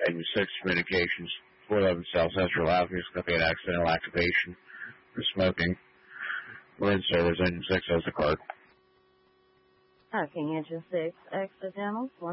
Engine 6 communications. 411 South Central Avenue is going to be an accidental activation for smoking. We're in service. Engine 6 has the card. Okay, Engine 6, accidental.